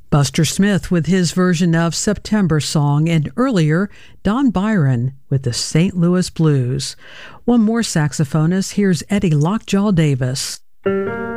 Buster Smith with his version of September Song, and earlier, Don Byron with the St. Louis Blues. One more saxophonist, here's Eddie Lockjaw Davis.